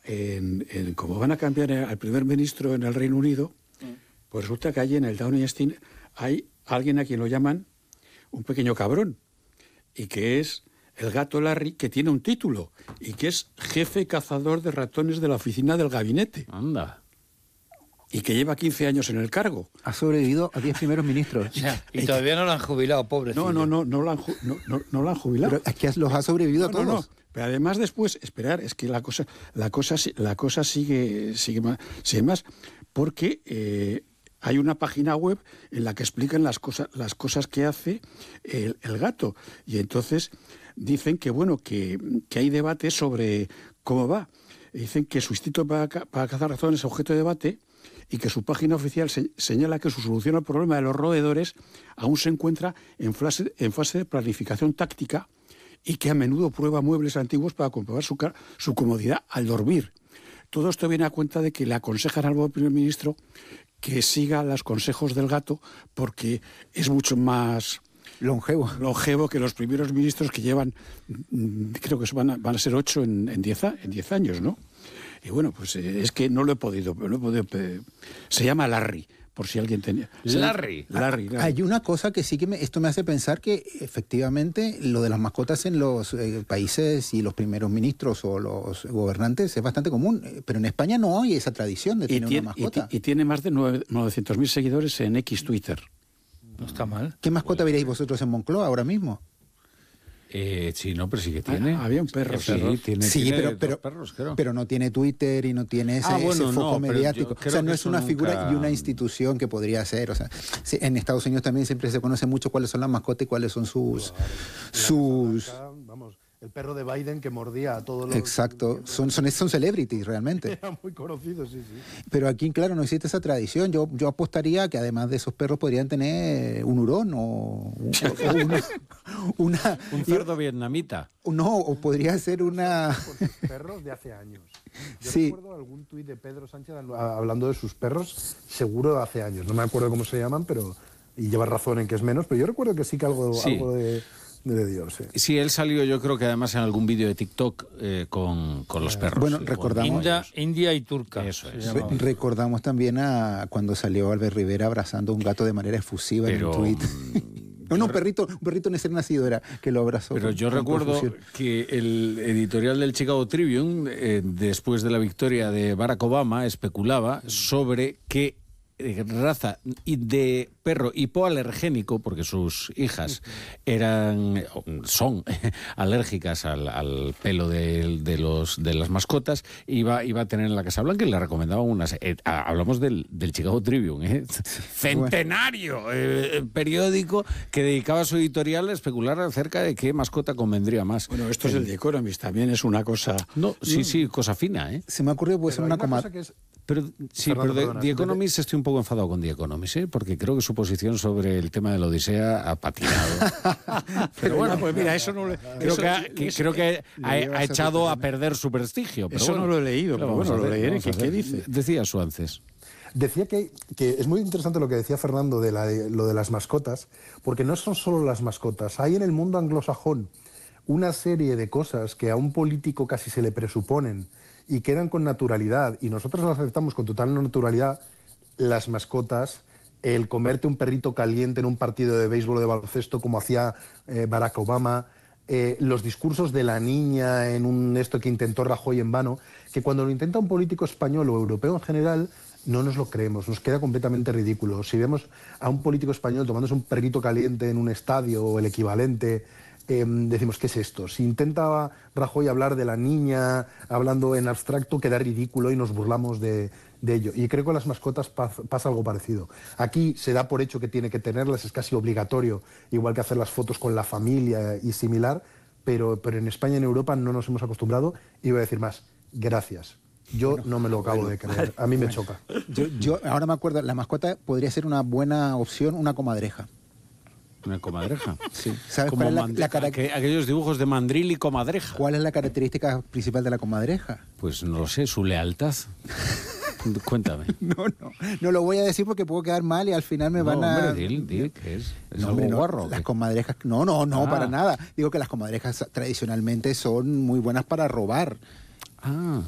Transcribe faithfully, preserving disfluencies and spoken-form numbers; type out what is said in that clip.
en, en, como van a cambiar al primer ministro en el Reino Unido, pues resulta que allí en el Downing Street hay alguien a quien lo llaman un pequeño cabrón, y que es el gato Larry, que tiene un título, y que es jefe cazador de ratones de la oficina del gabinete. Anda. Y que lleva quince años en el cargo. Ha sobrevivido a diez primeros ministros. Ya, y todavía no lo han jubilado, pobrecito. No, no, no, no lo han, ju- no, no, no lo han jubilado. Pero es que los ha sobrevivido a No, no, todos. no. Pero además después, esperar, es que la cosa, la cosa, si- la cosa sigue, sigue más, sigue más, porque eh, hay una página web en la que explican las cosas, las cosas que hace el, el gato. Y entonces dicen que bueno, que, que hay debate sobre cómo va. Dicen que su instinto para, ca- para cazar ratones es objeto de debate, y que su página oficial se, señala que su solución al problema de los roedores aún se encuentra en fase, en fase de planificación táctica, y que a menudo prueba muebles antiguos para comprobar su, su comodidad al dormir. Todo esto viene a cuenta de que le aconsejan al nuevo primer ministro que siga los consejos del gato, porque es mucho más Longevo. longevo que los primeros ministros, que llevan, creo que van a, van a ser ocho en, en, diez, en diez años, ¿no? Y bueno, pues eh, es que no lo he podido, no he podido eh, se llama Larry, por si alguien tenía. Larry. Larry, Larry. Hay una cosa que sí que me, esto me hace pensar que efectivamente lo de las mascotas en los eh, países y los primeros ministros o los gobernantes es bastante común, eh, pero en España no hay esa tradición de y, tener tiene, una mascota. y, y tiene más de novecientos mil seguidores en X Twitter. No está mal. ¿Qué mascota veréis vosotros en Moncloa ahora mismo? Eh, sí, no, pero sí que tiene. Ah, había un perro. Sí, perros. tiene, Sí, tiene pero, dos pero, perros, creo. pero no tiene Twitter y no tiene ese, Ah, bueno, ese foco no, pero mediático. yo creo O sea, no que es eso una nunca- figura y una institución que podría ser. O sea, sí, en Estados Unidos también siempre se conoce mucho cuáles son las mascotas y cuáles son sus... sus Vamos, el perro de Biden que mordía a todos los... Exacto, son, son, son celebrities realmente. Era muy conocido, sí, sí. Pero aquí, claro, no existe esa tradición. Yo, yo apostaría que además de esos perros podrían tener un hurón o, o una, una... Un cerdo vietnamita. No, o podría ser una... Por sus perros de hace años. Yo Sí. recuerdo algún tuit de Pedro Sánchez hablando de sus perros, seguro de hace años. No me acuerdo cómo se llaman, pero... Y lleva razón en que es menos, pero yo recuerdo que sí que algo, Sí. algo de... de Dios, sí. Sí, él salió, yo creo que además en algún vídeo de TikTok eh, con, con los perros. Bueno, sí, recordamos- con India, ellos. India y turca. Eso se es. llamaba. Recordamos también a cuando salió Albert Rivera abrazando a un gato de manera efusiva Pero, en un tuit. mm, No, no, un perrito, un perrito en ser nacido era que lo abrazó. Pero con- yo con recuerdo profusión. que el editorial del Chicago Tribune, eh, después de la victoria de Barack Obama, especulaba sobre qué eh, raza y de perro hipoalergénico, porque sus hijas eran son alérgicas al, al pelo de, de los de las mascotas, iba, iba a tener en la Casa Blanca, y le recomendaban unas... Eh, hablamos del, del Chicago Tribune, ¿eh? Centenario eh, periódico que dedicaba su editorial a especular acerca de qué mascota convendría más. Bueno, esto es el The Economist, también es una cosa... No, sí, sí, cosa fina, ¿eh? Se me ha ocurrido, puede ser Pero una hay coma... cosa que es... Pero sí, Fernando, pero de, perdona, The de- Economist estoy un poco enfadado con The Economist, ¿eh? Porque creo que su posición sobre el tema de la Odisea ha patinado. Pero bueno, pues mira, eso no lo creo eso- que, ha, que, creo que ha, ha echado a perder su prestigio. Pero Eso bueno, no lo he leído, ¿qué pero vamos bueno, a lo hacer? leeré. Vamos a ¿Qué- qué hacer. dice? Decía Suances. Decía que, que es muy interesante lo que decía Fernando de la, de, lo de las mascotas, porque no son solo las mascotas. Hay en el mundo anglosajón una serie de cosas que a un político casi se le presuponen y quedan con naturalidad, y nosotros las aceptamos con total naturalidad. Las mascotas, el comerte un perrito caliente en un partido de béisbol o de baloncesto como hacía eh, Barack Obama, eh, los discursos de la niña en un esto que intentó Rajoy en vano, que cuando lo intenta un político español o europeo en general, no nos lo creemos, nos queda completamente ridículo. Si vemos a un político español tomándose un perrito caliente en un estadio o el equivalente, eh, decimos, ¿qué es esto? Si intenta Rajoy hablar de la niña, hablando en abstracto, queda ridículo y nos burlamos de, de ello. Y creo que con las mascotas pasa, pasa algo parecido. Aquí se da por hecho que tiene que tenerlas, es casi obligatorio, igual que hacer las fotos con la familia y similar, pero, pero en España y en Europa no nos hemos acostumbrado, y voy a decir más, gracias. Yo bueno, no me lo acabo bueno, de creer, a mí me bueno. choca. Yo, yo ahora me acuerdo, la mascota podría ser una buena opción, una comadreja. ¿Una comadreja? Sí. ¿Sabes Como cuál es la, mand- la cara- aqu- aquellos dibujos de mandril y comadreja. ¿Cuál es la característica principal de la comadreja? Pues no lo sé, su lealtad. Cuéntame. No, no, no lo voy a decir porque puedo quedar mal y al final me No, van a... hombre, dil, dil, ¿qué es? ¿Es No, algo hombre, no, guarro? o las qué? comadrejas... No, no, no, Ah. para nada. Digo que las comadrejas tradicionalmente son muy buenas para robar. Ah.